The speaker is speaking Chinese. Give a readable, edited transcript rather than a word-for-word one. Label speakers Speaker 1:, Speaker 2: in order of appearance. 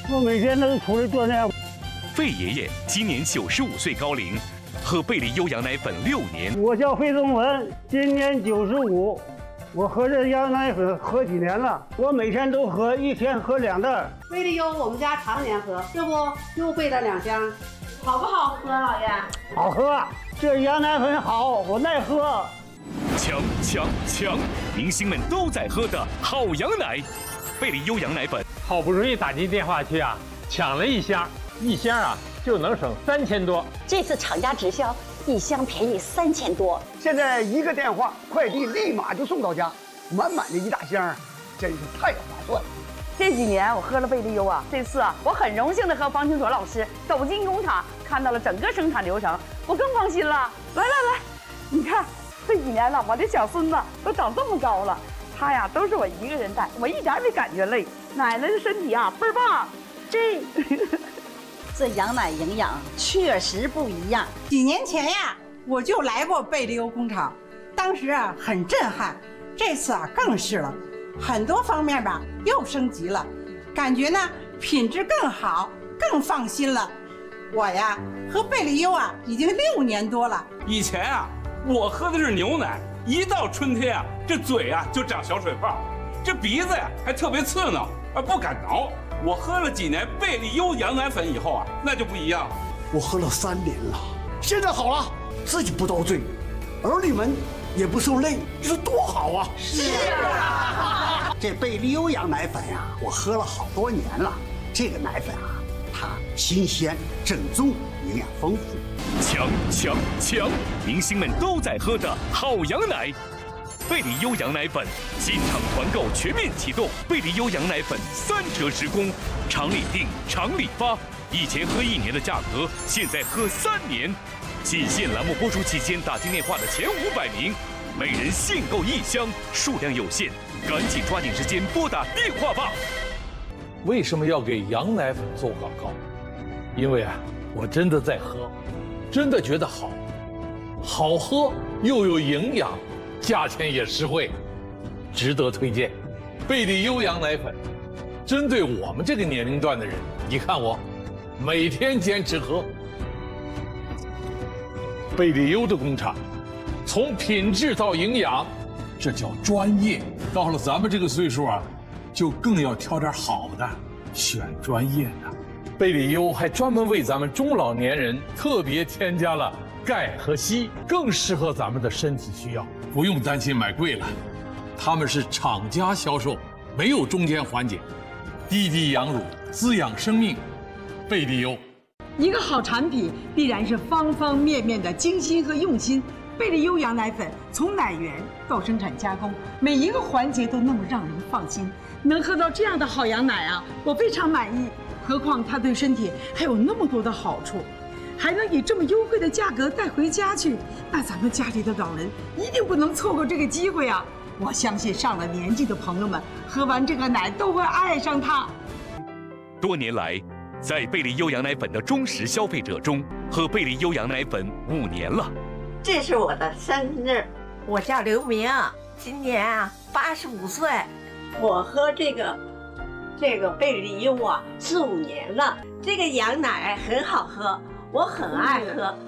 Speaker 1: 我每天都出来锻炼。
Speaker 2: 费爷爷今年95岁高龄，喝贝利优羊奶粉6年。
Speaker 1: 我叫费宗文，今年95。我喝这羊奶粉喝几年了？我每天都喝，一天喝2袋。
Speaker 3: 贝利优我们家常年喝，这不又备了2箱，好不好喝，老爷？
Speaker 1: 好喝，这羊奶粉好，我爱喝。
Speaker 2: 强！明星们都在喝的好羊奶，贝利优羊奶粉。
Speaker 4: 好不容易打进电话去啊，抢了1箱，1箱啊就能省3000多。
Speaker 5: 这次厂家直销，1箱便宜3000多。
Speaker 6: 现在1个电话，快递立马就送到家，满满的一大箱，真是太划算了。
Speaker 7: 这几年我喝了贝利优啊，这次啊我很荣幸的和方清所老师走进工厂，看到了整个生产流程，我更放心了。来，你看这几年了，我的小孙子都长这么高了，他呀都是我一个人带，我一点没感觉累。奶奶的身体啊倍儿棒。
Speaker 5: 这羊奶营养确实不一样。
Speaker 8: 几年前呀，我就来过贝利优工厂，当时啊很震撼，这次啊更是了，很多方面吧又升级了，感觉呢品质更好，更放心了。我呀喝贝利优啊已经6年多了。
Speaker 9: 以前啊我喝的是牛奶，一到春天啊这嘴啊就长小水泡，这鼻子呀还特别刺挠，不敢挠。我喝了几年贝利优羊奶粉以后啊，那就不一样了。
Speaker 6: 我喝了3年了，现在好了，自己不遭罪，儿女们也不受累，你说多好啊！
Speaker 8: 是啊，
Speaker 6: 这贝利优羊奶粉呀，我喝了好多年了。这个奶粉啊，它新鲜、正宗，营养丰富。
Speaker 2: 强！明星们都在喝的好羊奶。贝利优羊奶粉进场团购全面启动，贝利优羊奶粉3折直供，厂里订，厂里发，以前喝1年的价格，现在喝3年。仅限栏目播出期间打进电话的前500名，每人限购1箱，数量有限，赶紧抓紧时间拨打电话吧。
Speaker 10: 为什么要给羊奶粉做广告？因为啊，我真的在喝，真的觉得好喝又有营养。价钱也实惠，值得推荐。贝利优羊奶粉，针对我们这个年龄段的人，你看我每天坚持喝。贝利优的工厂，从品质到营养，这叫专业。到了咱们这个岁数啊，就更要挑点好的，选专业的。贝利优还专门为咱们中老年人特别添加了钙和硒，更适合咱们的身体需要。不用担心买贵了，他们是厂家销售，没有中间环节，滴滴养乳，滋养生命。贝利优，
Speaker 8: 一个好产品必然是方方面面的精心和用心。贝利优羊奶粉从奶源到生产加工，每一个环节都那么让人放心。能喝到这样的好羊奶啊，我非常满意。何况它对身体还有那么多的好处。还能以这么优惠的价格带回家去，那咱们家里的老人一定不能错过这个机会啊！我相信上了年纪的朋友们喝完这个奶都会爱上它。
Speaker 2: 多年来，在贝利优羊奶粉的忠实消费者中，喝贝利优羊奶粉5年了。
Speaker 11: 这是我的生日，我叫刘明，今年啊85岁。我喝这个贝利优啊4、5年了，这个羊奶很好喝。我很爱喝，